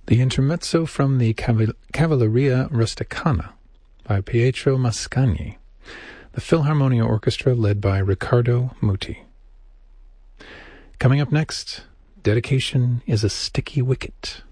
The intermezzo from the Cavalleria Rusticana by Pietro Mascagni, the Philharmonia Orchestra led by Riccardo Muti. Coming up next, Dedication is a Sticky Wicket.